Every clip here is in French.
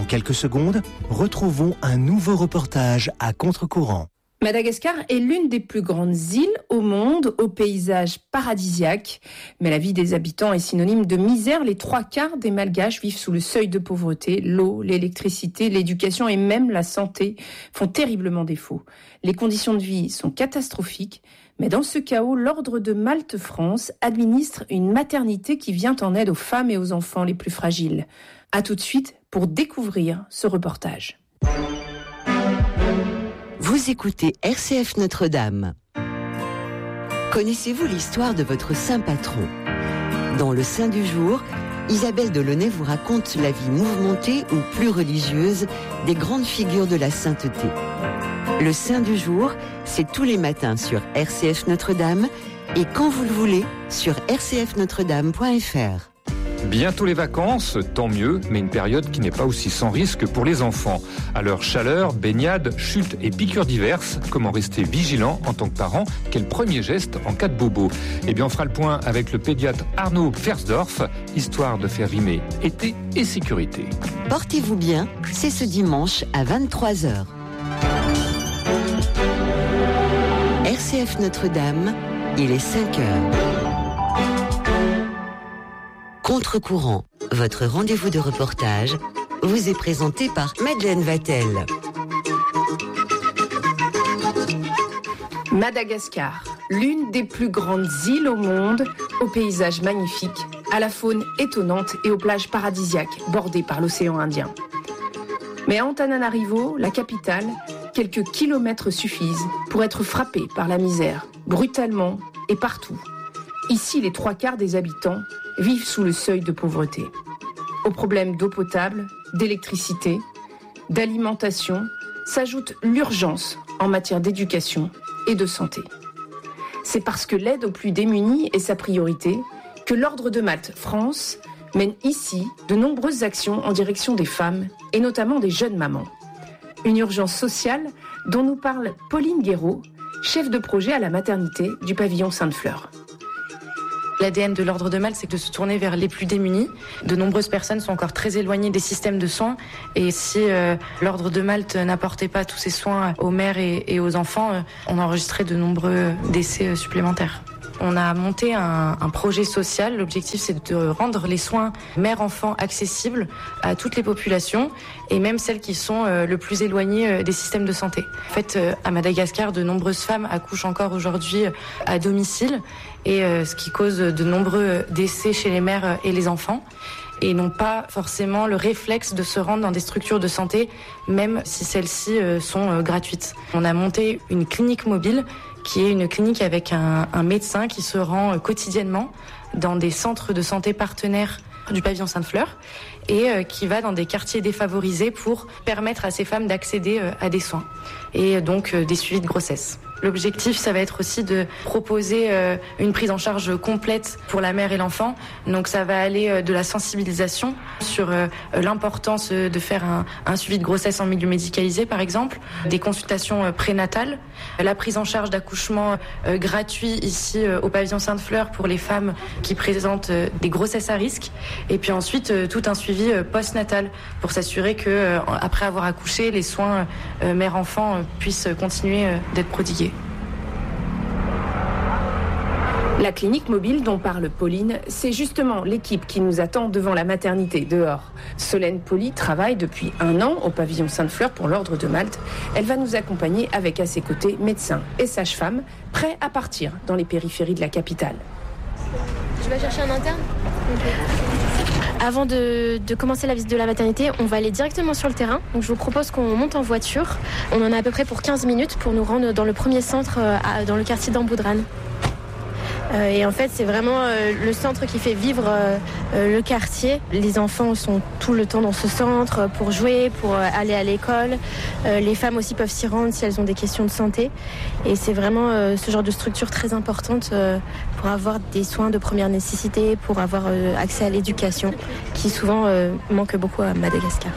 quelques secondes, retrouvons un nouveau reportage à contre-courant. Madagascar est l'une des plus grandes îles au monde, au paysage paradisiaque. Mais la vie des habitants est synonyme de misère. Les 3/4 des Malgaches vivent sous le seuil de pauvreté. L'eau, l'électricité, l'éducation et même la santé font terriblement défaut. Les conditions de vie sont catastrophiques. Mais dans ce chaos, l'Ordre de Malte France administre une maternité qui vient en aide aux femmes et aux enfants les plus fragiles. À tout de suite pour découvrir ce reportage. Vous écoutez RCF Notre-Dame. Connaissez-vous l'histoire de votre saint patron ? Dans le Saint du jour, Isabelle Delaunay vous raconte la vie mouvementée ou plus religieuse des grandes figures de la sainteté. Le Saint du jour, c'est tous les matins sur RCF Notre-Dame et quand vous le voulez sur rcfnotredame.fr. Bientôt les vacances, tant mieux, mais une période qui n'est pas aussi sans risque pour les enfants. À leur chaleur, baignades, chutes et piqûres diverses, comment rester vigilant en tant que parent ? Quel premier geste en cas de bobo ? Eh bien, on fera le point avec le pédiatre Arnaud Fersdorf, histoire de faire rimer été et sécurité. Portez-vous bien, c'est ce dimanche à 23h. RCF Notre-Dame, il est 5h. Contre-courant, votre rendez-vous de reportage, vous est présenté par Madeleine Vatel. Madagascar, l'une des plus grandes îles au monde, au paysage magnifique, à la faune étonnante et aux plages paradisiaques bordées par l'océan Indien. Mais à Antananarivo, la capitale, quelques kilomètres suffisent pour être frappé par la misère, brutalement et partout. Ici, les 3/4 des habitants vivent sous le seuil de pauvreté. Aux problèmes d'eau potable, d'électricité, d'alimentation, s'ajoute l'urgence en matière d'éducation et de santé. C'est parce que l'aide aux plus démunis est sa priorité que l'Ordre de Malte France mène ici de nombreuses actions en direction des femmes et notamment des jeunes mamans. Une urgence sociale dont nous parle Pauline Guéraud, chef de projet à la maternité du pavillon Sainte-Fleur. L'ADN de l'Ordre de Malte, c'est de se tourner vers les plus démunis. De nombreuses personnes sont encore très éloignées des systèmes de soins. Et si l'Ordre de Malte n'apportait pas tous ces soins aux mères et aux enfants, on enregistrait de nombreux décès supplémentaires. On a monté un projet social. L'objectif, c'est de rendre les soins mère-enfant accessibles à toutes les populations et même celles qui sont le plus éloignées des systèmes de santé. En fait, à Madagascar, de nombreuses femmes accouchent encore aujourd'hui à domicile et ce qui cause de nombreux décès chez les mères et les enfants et n'ont pas forcément le réflexe de se rendre dans des structures de santé, même si celles-ci sont gratuites. On a monté une clinique mobile qui est une clinique avec un médecin qui se rend quotidiennement dans des centres de santé partenaires du pavillon Sainte-Fleur et qui va dans des quartiers défavorisés pour permettre à ces femmes d'accéder à des soins et donc des suivis de grossesse. L'objectif, ça va être aussi de proposer une prise en charge complète pour la mère et l'enfant. Donc ça va aller de la sensibilisation sur l'importance de faire un suivi de grossesse en milieu médicalisé, par exemple, des consultations prénatales, la prise en charge d'accouchement gratuit ici au pavillon Sainte-Fleur pour les femmes qui présentent des grossesses à risque, et puis ensuite tout un suivi postnatal pour s'assurer que après avoir accouché, les soins mère-enfant puissent continuer d'être prodigués. La clinique mobile dont parle Pauline, c'est justement l'équipe qui nous attend devant la maternité, dehors. Solène Poli travaille depuis 1 an au pavillon Sainte-Fleur pour l'Ordre de Malte. Elle va nous accompagner avec à ses côtés médecins et sages-femmes, prêts à partir dans les périphéries de la capitale. Tu vas chercher un interne ? Avant de commencer la visite de la maternité, on va aller directement sur le terrain. Donc je vous propose qu'on monte en voiture. On en a à peu près pour 15 minutes pour nous rendre dans le premier centre, dans le quartier d'Amboudran. Et en fait, c'est vraiment le centre qui fait vivre le quartier. Les enfants sont tout le temps dans ce centre pour jouer, pour aller à l'école. Les femmes aussi peuvent s'y rendre si elles ont des questions de santé. Et c'est vraiment ce genre de structure très importante pour avoir des soins de première nécessité, pour avoir accès à l'éducation, qui souvent manque beaucoup à Madagascar.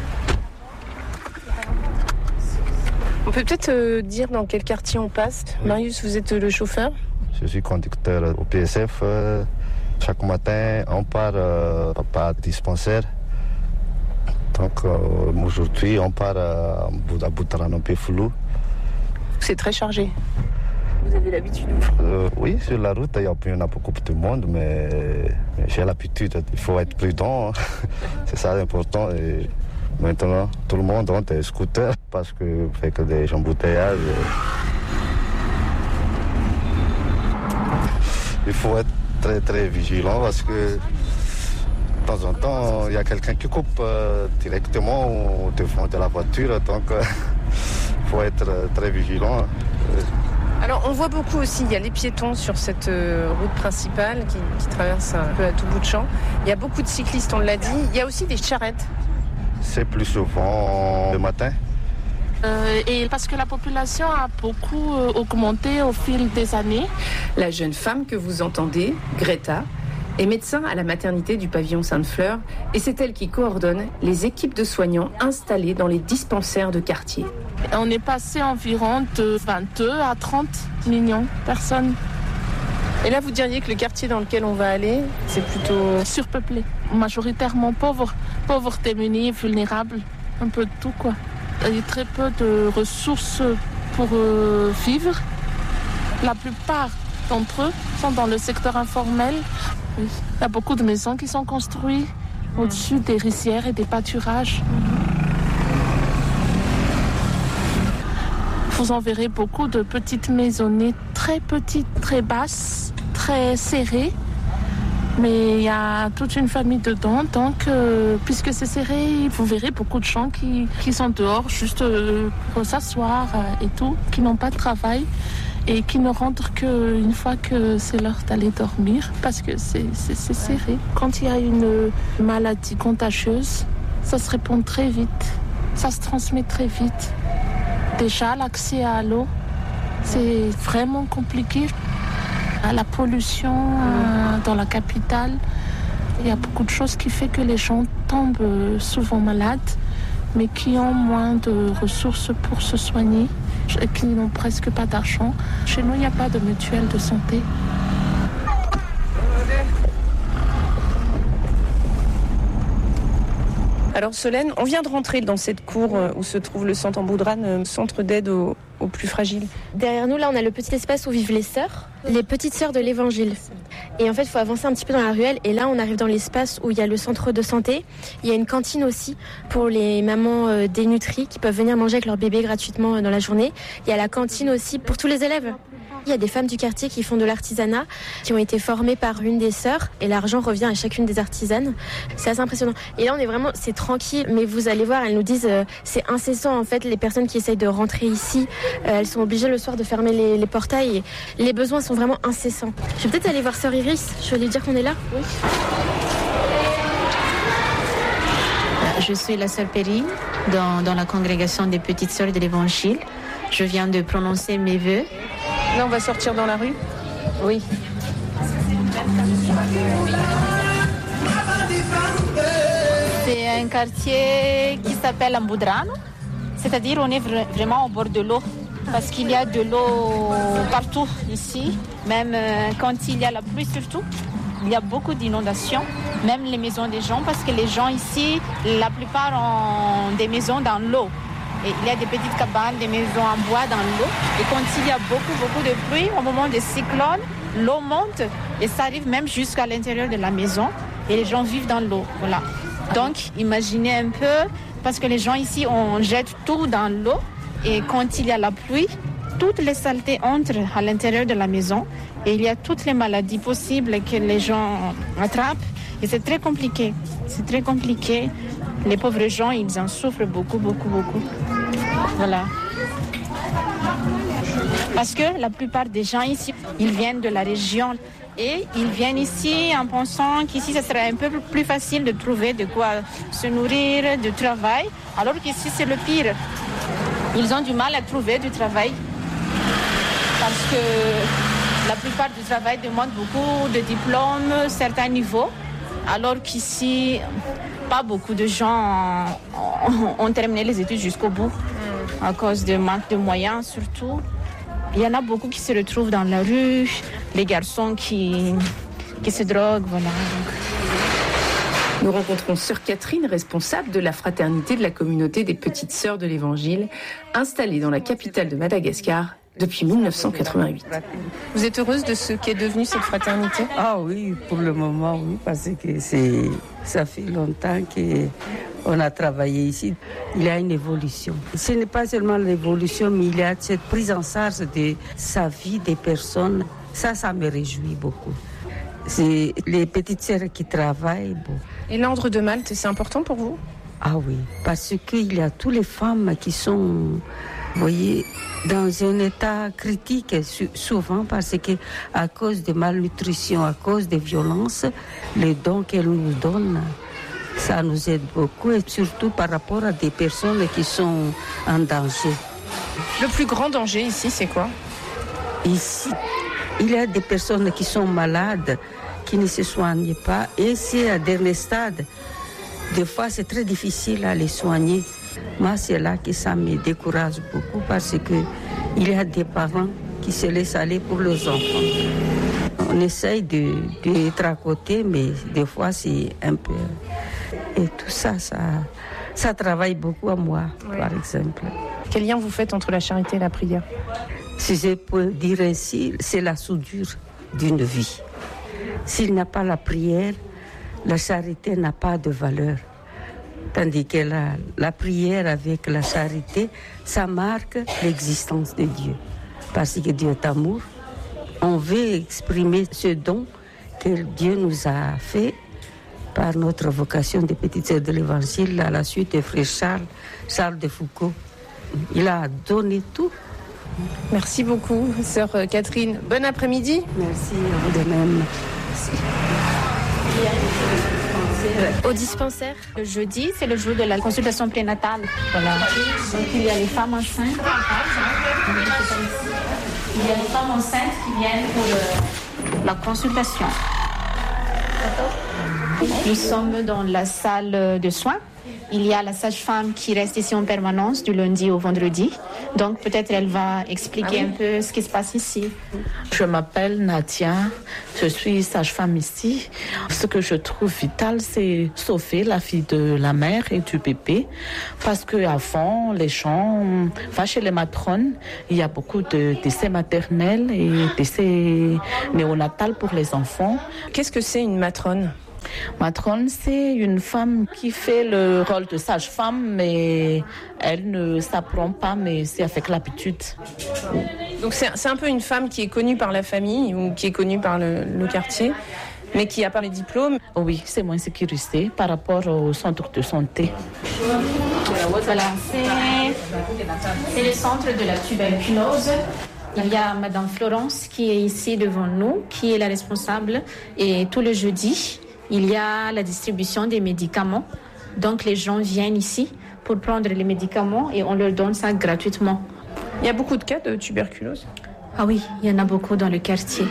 On peut peut-être dire dans quel quartier on passe. Marius, vous êtes le chauffeur ? Je suis conducteur au PSF. Chaque matin, on part pas dispensaire Donc aujourd'hui, on part à Boudran un peu flou. C'est très chargé. Vous avez l'habitude? Oui, sur la route, il y a beaucoup de monde, mais j'ai l'habitude. Il faut être prudent. C'est ça l'important. Et maintenant, tout le monde a des scooters parce que fait que des embouteillages. Il faut être très très vigilant parce que de temps en temps, il y a quelqu'un qui coupe directement au devant de la voiture. Donc, il faut être très vigilant. Alors on voit beaucoup aussi, il y a les piétons sur cette route principale qui traverse un peu à tout bout de champ. Il y a beaucoup de cyclistes, on l'a dit. Il y a aussi des charrettes. C'est plus souvent le matin. Et parce que la population a beaucoup augmenté au fil des années. La jeune femme que vous entendez, Greta, est médecin à la maternité du pavillon Sainte-Fleur et c'est elle qui coordonne les équipes de soignants installées dans les dispensaires de quartier. On est passé environ de 22 à 30 millions de personnes. Et là, vous diriez que le quartier dans lequel on va aller, c'est plutôt surpeuplé, majoritairement pauvre, pauvres, démunis, vulnérables, un peu de tout quoi. Il y a très peu de ressources pour vivre. La plupart d'entre eux sont dans le secteur informel. Oui. Il y a beaucoup de maisons qui sont construites au-dessus des rizières et des pâturages. Vous en verrez beaucoup de petites maisonnettes très petites, très basses, très serrées. Mais il y a toute une famille dedans, donc puisque c'est serré, vous verrez beaucoup de gens qui sont dehors juste pour s'asseoir et tout, qui n'ont pas de travail et qui ne rentrent qu'une fois que c'est l'heure d'aller dormir parce que c'est serré. Quand il y a une maladie contagieuse, ça se répand très vite, ça se transmet très vite. Déjà, l'accès à l'eau, c'est vraiment compliqué. La pollution dans la capitale, il y a beaucoup de choses qui font que les gens tombent souvent malades, mais qui ont moins de ressources pour se soigner, et qui n'ont presque pas d'argent. Chez nous, il n'y a pas de mutuelle de santé. Alors Solène, on vient de rentrer dans cette cour où se trouve le centre en Boudran, centre d'aide aux plus fragiles. Derrière nous, là, on a le petit espace où vivent les sœurs, les petites sœurs de l'Évangile. Et en fait, il faut avancer un petit peu dans la ruelle. Et là, on arrive dans l'espace où il y a le centre de santé. Il y a une cantine aussi pour les mamans dénutries qui peuvent venir manger avec leur bébé gratuitement dans la journée. Il y a la cantine aussi pour tous les élèves. Il y a des femmes du quartier qui font de l'artisanat, qui ont été formées par une des sœurs, et l'argent revient à chacune des artisanes. C'est assez impressionnant. Et là, on est vraiment, c'est tranquille, mais vous allez voir, elles nous disent, c'est incessant en fait, les personnes qui essayent de rentrer ici, elles sont obligées le soir de fermer les portails, et les besoins sont vraiment incessants. Je vais peut-être aller voir sœur Iris, je vais lui dire qu'on est là. Oui. Je suis la sœur Perrine dans la congrégation des petites sœurs de l'Évangile. Je viens de prononcer mes vœux. Là, on va sortir dans la rue? Oui. C'est un quartier qui s'appelle Mboudrano, c'est-à-dire on est vraiment au bord de l'eau, parce qu'il y a de l'eau partout ici, même quand il y a la pluie surtout. Il y a beaucoup d'inondations, même les maisons des gens, parce que les gens ici, la plupart ont des maisons dans l'eau. Et il y a des petites cabanes, des maisons en bois dans l'eau. Et quand il y a beaucoup de pluie, au moment des cyclones, l'eau monte et ça arrive même jusqu'à l'intérieur de la maison. Et les gens vivent dans l'eau. Voilà. Donc, imaginez un peu, parce que les gens ici, on jette tout dans l'eau. Et quand il y a la pluie, toutes les saletés entrent à l'intérieur de la maison. Et il y a toutes les maladies possibles que les gens attrapent. Et c'est très compliqué. C'est très compliqué. Les pauvres gens, ils en souffrent beaucoup. Voilà. Parce que la plupart des gens ici, ils viennent de la région et ils viennent ici en pensant qu'ici, ce serait un peu plus facile de trouver de quoi se nourrir, du travail, alors qu'ici, c'est le pire. Ils ont du mal à trouver du travail parce que la plupart du travail demande beaucoup de diplômes, certains niveaux, alors qu'ici, pas beaucoup de gens ont terminé les études jusqu'au bout à cause de manque de moyens surtout. Il y en a beaucoup qui se retrouvent dans la rue, les garçons qui se droguent, voilà. Nous rencontrons Sœur Catherine, responsable de la fraternité de la communauté des Petites Sœurs de l'Évangile, installée dans la capitale de Madagascar depuis 1988. Vous êtes heureuse de ce qu'est devenue cette fraternité ? Ah oui, pour le moment, oui, parce que ça fait longtemps qu'on a travaillé ici. Il y a une évolution. Ce n'est pas seulement l'évolution, mais il y a cette prise en charge de sa vie des personnes. Ça me réjouit beaucoup. C'est les petites sœurs qui travaillent. Bon. Et l'ordre de Malte, c'est important pour vous ? Ah oui, parce qu'il y a toutes les femmes qui sont, vous voyez, dans un état critique, souvent parce que à cause de malnutrition, à cause des violences, les dons qu'elles nous donnent, ça nous aide beaucoup, et surtout par rapport à des personnes qui sont en danger. Le plus grand danger ici, c'est quoi ? Ici, il y a des personnes qui sont malades, qui ne se soignent pas, et c'est à dernier stade. Des fois, c'est très difficile à les soigner. Moi, c'est là que ça me décourage beaucoup, parce qu'il y a des parents qui se laissent aller pour leurs enfants. On essaye d'être à côté, mais des fois, c'est un peu... Et tout ça, ça travaille beaucoup à moi, oui. Par exemple. Quel lien vous faites entre la charité et la prière ? Si je peux dire ainsi, c'est la soudure d'une vie. S'il n'y a pas la prière, la charité n'a pas de valeur. Tandis que la prière avec la charité, ça marque l'existence de Dieu. Parce que Dieu est amour. On veut exprimer ce don que Dieu nous a fait par notre vocation des Petites Sœurs de l'Évangile à la suite de frère Charles de Foucault. Il a donné tout. Merci beaucoup, Sœur Catherine. Bon après-midi. Merci, à vous de même. Merci. Au dispensaire, le jeudi, c'est le jour de la consultation prénatale. Voilà. Donc il y a les femmes enceintes. Il y a les femmes enceintes qui viennent pour la consultation. Nous sommes dans la salle de soins. Il y a la sage-femme qui reste ici en permanence du lundi au vendredi. Donc peut-être elle va expliquer un peu ce qui se passe ici. Je m'appelle Nadia, je suis sage-femme ici. Ce que je trouve vital, c'est sauver la vie de la mère et du bébé. Parce qu'avant, les gens, chez les matrones, il y a beaucoup de décès maternels et décès néonatals pour les enfants. Qu'est-ce que c'est une matrone ? Matrone, c'est une femme qui fait le rôle de sage-femme, mais elle ne s'apprend pas, mais c'est avec l'habitude. Donc c'est un peu une femme qui est connue par la famille ou qui est connue par le quartier, mais qui n'a pas les diplômes. Oui, c'est moins sécurisé par rapport au centre de santé. Voilà, c'est le centre de la tuberculose. Il y a Madame Florence qui est ici devant nous, qui est la responsable, et tout le jeudi, il y a la distribution des médicaments. Donc les gens viennent ici pour prendre les médicaments et on leur donne ça gratuitement. Il y a beaucoup de cas de tuberculose ? Ah oui, il y en a beaucoup dans le quartier.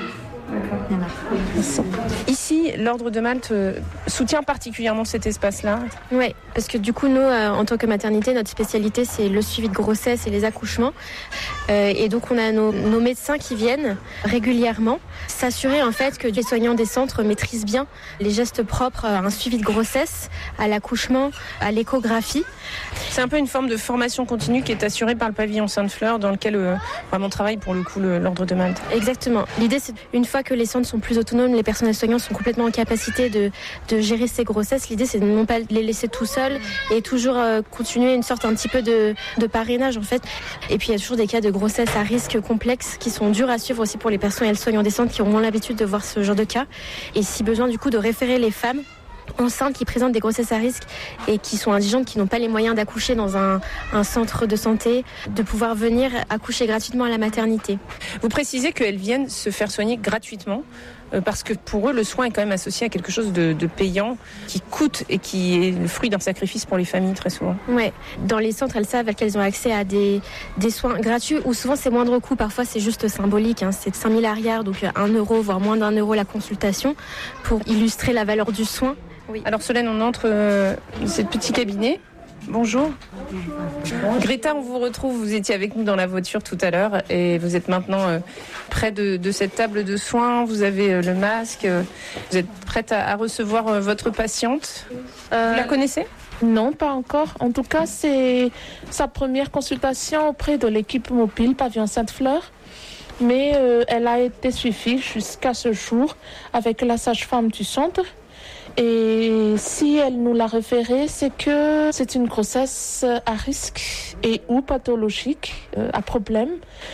Ici, l'Ordre de Malte soutient particulièrement cet espace-là. Oui, parce que du coup, nous, en tant que maternité, notre spécialité, c'est le suivi de grossesse et les accouchements. Et donc, on a nos médecins qui viennent régulièrement s'assurer en fait que les soignants des centres maîtrisent bien les gestes propres à un suivi de grossesse, à l'accouchement, à l'échographie. C'est un peu une forme de formation continue qui est assurée par le pavillon Sainte-Fleur, dans lequel vraiment travaille pour le coup l'Ordre de Malte. Exactement. L'idée, c'est une fois que les centres sont plus autonomes, les personnels soignants sont complètement en capacité de gérer ces grossesses. L'idée, c'est de non pas les laisser tout seuls et toujours continuer une sorte un petit peu de parrainage en fait. Et puis il y a toujours des cas de grossesse à risque complexe qui sont durs à suivre aussi pour les personnels soignants des centres qui ont moins l'habitude de voir ce genre de cas. Et si besoin du coup de référer les femmes enceintes qui présentent des grossesses à risque et qui sont indigentes, qui n'ont pas les moyens d'accoucher dans un centre de santé, de pouvoir venir accoucher gratuitement à la maternité. Vous précisez qu'elles viennent se faire soigner gratuitement parce que pour eux, le soin est quand même associé à quelque chose de payant, qui coûte et qui est le fruit d'un sacrifice pour les familles très souvent. Oui, dans les centres, elles savent qu'elles ont accès à des soins gratuits ou souvent c'est moindre coût, parfois c'est juste symbolique, c'est 5 000 arrières, donc 1 euro, voire moins d'1 euro la consultation pour illustrer la valeur du soin. Oui. Alors Solène, on entre dans ce petit cabinet. Bonjour. Greta, on vous retrouve. Vous étiez avec nous dans la voiture tout à l'heure et vous êtes maintenant près de cette table de soins. Vous avez le masque. Vous êtes prête à recevoir votre patiente. Vous la connaissez ? Non, pas encore. En tout cas, c'est sa première consultation auprès de l'équipe mobile Pavillon Sainte-Fleur. Mais elle a été suivie jusqu'à ce jour avec la sage-femme du centre. Et si elle nous l'a référé, c'est que c'est une grossesse à risque et ou pathologique, à problème.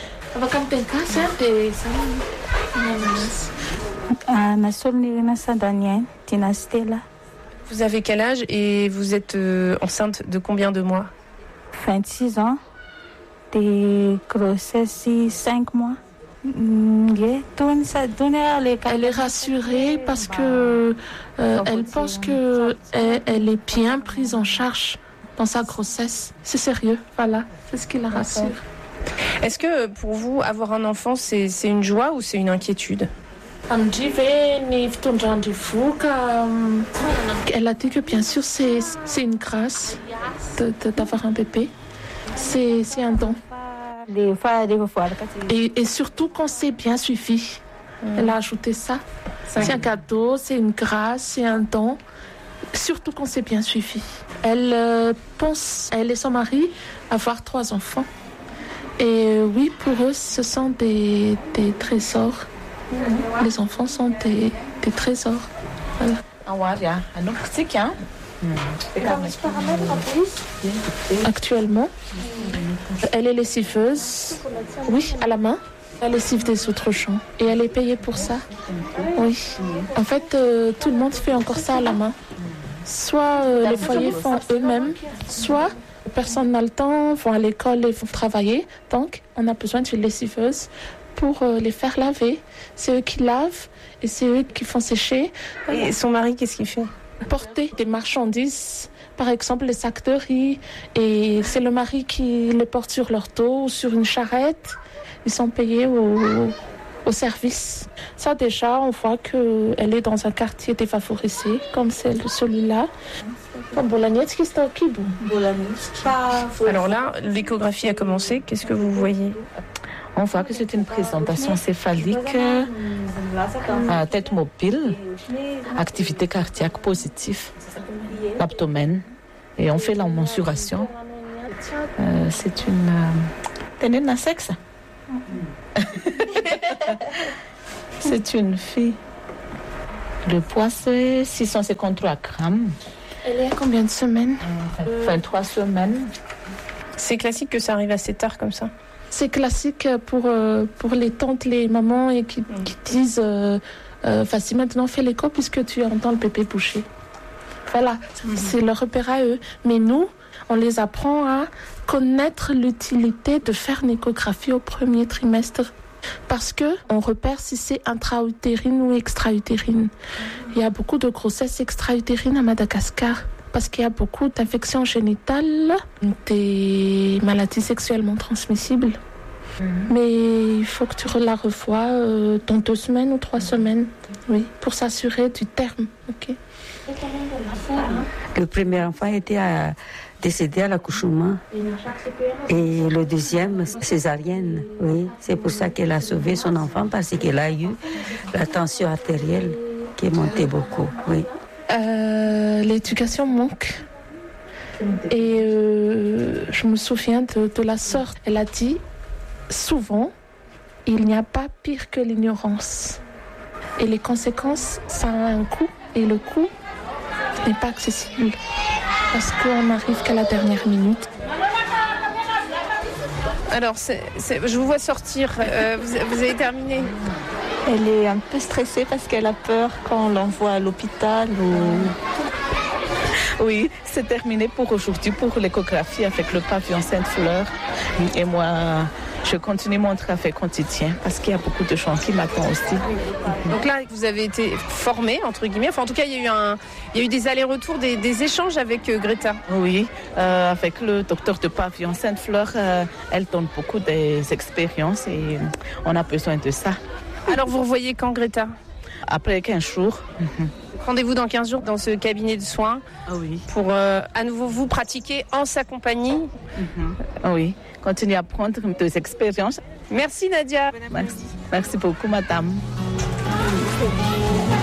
Vous avez quel âge et vous êtes enceinte de combien de mois ? 26 ans, de grossesse 5 mois. Elle est rassurée parce que elle pense que elle est bien prise en charge dans sa grossesse. C'est sérieux, voilà, c'est ce qui la rassure. Est-ce que pour vous, avoir un enfant, c'est une joie ou c'est une inquiétude ? Elle a dit que bien sûr c'est une grâce d'avoir un bébé. C'est un don. Et surtout quand c'est bien suivi. Elle a ajouté ça. C'est un cadeau, c'est une grâce, c'est un don. Surtout quand c'est bien suivi. Elle pense, elle et son mari, avoir 3 enfants. Et oui, pour eux, ce sont des trésors. Les enfants sont des trésors. Voilà. Actuellement, elle est lessiveuse, oui, à la main. Elle lessive des autres gens et elle est payée pour ça. Oui. En fait, tout le monde fait encore ça à la main. Soit les foyers font eux-mêmes, soit personne n'a le temps, vont à l'école et vont travailler. Donc, on a besoin d'une lessiveuse pour les faire laver. C'est eux qui lavent et c'est eux qui font sécher. Et son mari, qu'est-ce qu'il fait ? Porter des marchandises, par exemple les sacs de riz, et c'est le mari qui les porte sur leur dos ou sur une charrette. Ils sont payés au service. Ça déjà, on voit qu'elle est dans un quartier défavorisé, comme celui-là. Alors là, l'échographie a commencé. Qu'est-ce que vous voyez ? On voit que c'est une présentation céphalique, tête mobile, activité cardiaque positive, l'abdomen. Et on fait la mensuration. C'est une... T'es née d'un sexe ? C'est une fille. Le poids, c'est 653 grammes. Elle est à combien de semaines ? 23 semaines. C'est classique que ça arrive assez tard comme ça ? C'est classique pour les tantes, les mamans et qui disent vas-y maintenant fais l'écho puisque tu entends le bébé bouger. Voilà, c'est leur repère à eux. Mais nous, on les apprend à connaître l'utilité de faire une échographie au premier trimestre. Parce qu'on repère si c'est intra-utérine ou extra-utérine. Il y a beaucoup de grossesses extra-utérines à Madagascar. Parce qu'il y a beaucoup d'infections génitales, des maladies sexuellement transmissibles. Mais il faut que tu la revoies dans 2 semaines ou 3 semaines, oui, pour s'assurer du terme. Okay. Le premier enfant était décédé à l'accouchement et le deuxième césarienne. Oui, c'est pour ça qu'elle a sauvé son enfant parce qu'elle a eu la tension artérielle qui est montée beaucoup. Oui. L'éducation manque. Et je me souviens de la sœur. Elle a dit souvent, il n'y a pas pire que l'ignorance. Et les conséquences, ça a un coût. Et le coût n'est pas accessible. Parce qu'on n'arrive qu'à la dernière minute. Alors, je vous vois sortir. Vous avez terminé ? Elle est un peu stressée parce qu'elle a peur quand on l'envoie à l'hôpital. Oui, c'est terminé pour aujourd'hui, pour l'échographie avec le pavillon Sainte-Fleur. Et moi, je continue mon travail quotidien parce qu'il y a beaucoup de gens qui m'attendent aussi. Donc là, vous avez été formée, entre guillemets. Enfin, en tout cas, il y a eu des allers-retours, des échanges avec Greta. Oui, avec le docteur de pavillon Sainte-Fleur, elle donne beaucoup d'expériences et on a besoin de ça. Alors, vous revoyez quand Greta ? Après 15 jours. Rendez-vous dans 15 jours dans ce cabinet de soins pour à nouveau vous pratiquer en sa compagnie. Oui, continuer à prendre des expériences. Merci Nadia. Merci beaucoup madame.